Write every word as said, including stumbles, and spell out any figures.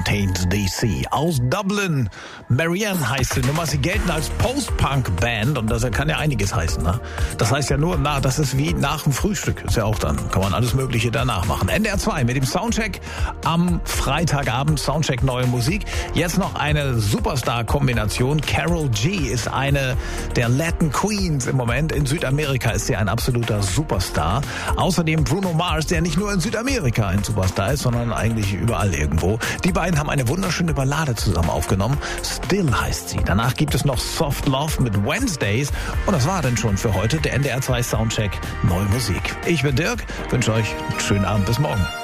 Contains D C. Aus Dublin. Marianne heißt die Nummer. Sie gelten als Post-Punk-Band und das kann ja einiges heißen. Ne? Das heißt ja nur, na, das ist wie nach dem Frühstück. Ist ja auch dann, kann man alles Mögliche danach machen. N D R zwei mit dem Soundcheck am Freitagabend. Soundcheck neue Musik. Jetzt noch eine Superstar-Kombination. Karol G ist eine der Latin Queens im Moment. In Südamerika ist sie ein absoluter Superstar. Außerdem Bruno Mars, der nicht nur in Südamerika ein Superstar ist, sondern eigentlich überall irgendwo. Die beiden haben eine wunderschöne Ballade zusammen aufgenommen. Still heißt sie. Danach gibt es noch Soft Love mit Wednesdays. Und das war dann schon für heute der N D R zwei Soundcheck Neue Musik. Ich bin Dirk, wünsche euch einen schönen Abend. Bis morgen.